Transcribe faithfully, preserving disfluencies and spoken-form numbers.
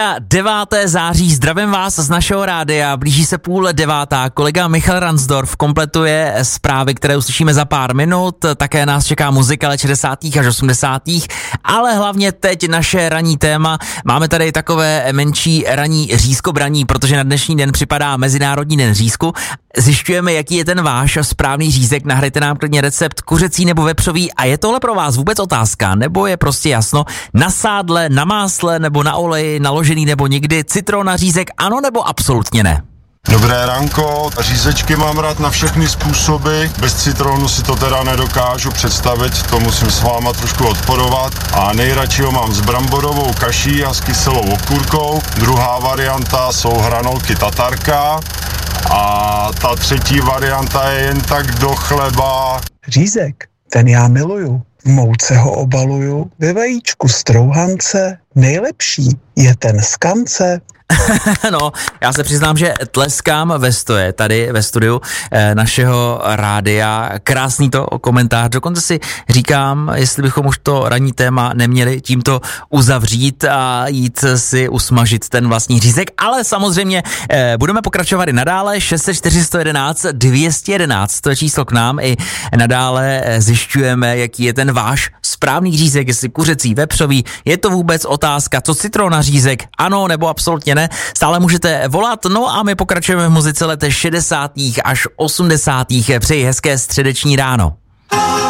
deváté září, zdravím vás z našeho rádia, blíží se půl devátá, kolega Michal Ransdorf kompletuje zprávy, které uslyšíme za pár minut, také nás čeká muzika let šedesátých až osmdesátých, ale hlavně teď naše ranní téma, máme tady takové menší ranní řízkobraní, protože na dnešní den připadá Mezinárodní den řízku, zjišťujeme, jaký je ten váš správný řízek, nahrajte nám klidně recept kuřecí nebo vepřový a je tohle pro vás vůbec otázka, nebo je prostě jasno, na sádle, na másle nebo na oleji, naložený nebo nikdy, citron na řízek, ano nebo absolutně ne? Dobré ranko, řízečky mám rád na všechny způsoby, bez citronu si to teda nedokážu představit, to musím s váma trošku odporovat a nejradši ho mám s bramborovou kaší a s kyselou okurkou, druhá varianta jsou hranolky tatarka a ta třetí varianta je jen tak do chleba. Řízek, ten já miluju, v mouce ho obaluju, ve vajíčku strouhance, nejlepší je ten z kance. No, já se přiznám, že tleskám ve stoje, tady ve studiu eh, našeho rádia. Krásný to komentář. Dokonce si říkám, jestli bychom už to ranní téma neměli tímto uzavřít a jít si usmažit ten vlastní řízek, ale samozřejmě eh, budeme pokračovat i nadále. šest set čtyři sto jedenáct dvě stě jedenáct, to je číslo k nám, i nadále eh, zjišťujeme, jaký je ten váš správný řízek, jestli kuřecí, vepřový, je to vůbec otázka, co citron na řízek, ano nebo absolutně ne. Stále můžete volat, no a my pokračujeme v muzice let šedesátých až osmdesátých. Přeji hezké středeční ráno.